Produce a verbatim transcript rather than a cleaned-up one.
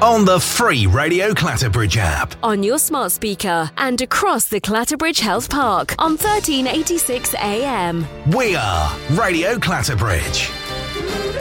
on the free Radio Clatterbridge app. On your smart speaker and across the Clatterbridge Health Park on thirteen eighty-six A M. We are Radio Clatterbridge.